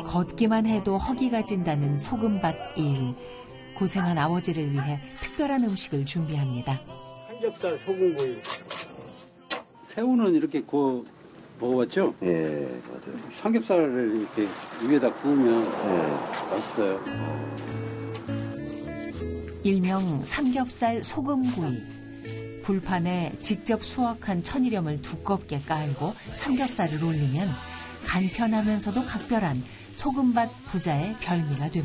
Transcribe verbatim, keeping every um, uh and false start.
걷기만 해도 허기가 진다는 소금밭 일. 고생한 아버지를 위해 특별한 음식을 준비합니다. 삼겹살 소금구이. 새우는 이렇게 구워 먹어봤죠? 예, 맞아요. 삼겹살을 이렇게 위에다 구우면 예. 맛있어요. 일명 삼겹살 소금구이. 불판에 직접 수확한 천일염을 두껍게 깔고 삼겹살을 올리면 간편하면서도 각별한 소금밭 부자의 별미가 됩니다.